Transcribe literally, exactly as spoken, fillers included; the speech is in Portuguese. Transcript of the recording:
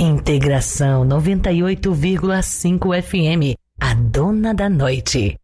Integração noventa e oito vírgula cinco F M, a dona da noite.